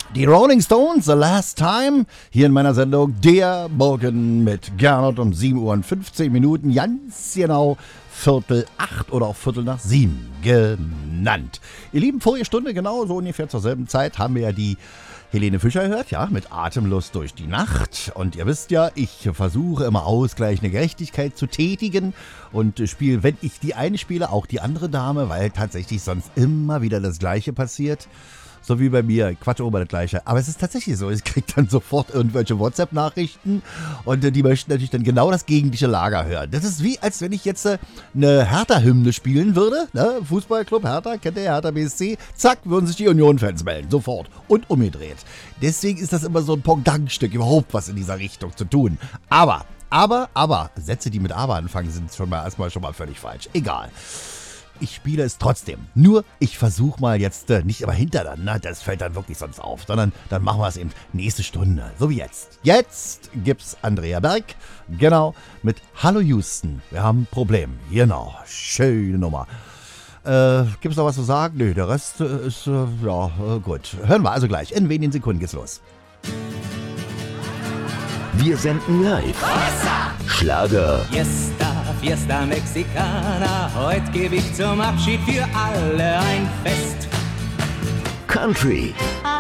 Die Rolling Stones, The Last Time, hier in meiner Sendung Der Morgen mit Gernot um 7 Uhr und 15 Minuten, ganz genau 7:45 oder auch 7:15 genannt. Ihr Lieben, vorige Stunde, genau so ungefähr zur selben Zeit, haben wir ja die Helene Fischer gehört, ja, mit Atemlos durch die Nacht. Und ihr wisst ja, ich versuche immer ausgleichende Gerechtigkeit zu tätigen und spiele, wenn ich die eine spiele, auch die andere Dame, weil tatsächlich sonst immer wieder das Gleiche passiert. So wie bei mir, Quatsch über das Gleiche. Aber es ist tatsächlich so, ich kriege dann sofort irgendwelche WhatsApp-Nachrichten und die möchten natürlich dann genau das gegentliche Lager hören. Das ist wie, als wenn ich jetzt eine Hertha-Hymne spielen würde. Ne? Fußballclub Hertha, kennt ihr Hertha BSC? Zack, würden sich die Union-Fans melden, sofort. Und umgedreht. Deswegen ist das immer so ein Pong-Dang-Stück, überhaupt was in dieser Richtung zu tun. Aber, Sätze, die mit aber anfangen, sind schon mal völlig falsch. Egal. Ich spiele es trotzdem. Nur, ich versuche mal jetzt nicht immer hintereinander, das fällt dann wirklich sonst auf, sondern dann machen wir es eben nächste Stunde, so wie jetzt. Jetzt gibt's Andrea Berg, genau, mit Hallo Houston. Wir haben ein Problem. Genau, schöne Nummer. Gibt's noch was zu sagen? Nö, der Rest ist, gut. Hören wir also gleich. In wenigen Sekunden geht's los. Wir senden live. Schlager. Fiesta Mexicana, heute gebe ich zum Abschied für alle ein Fest. Country.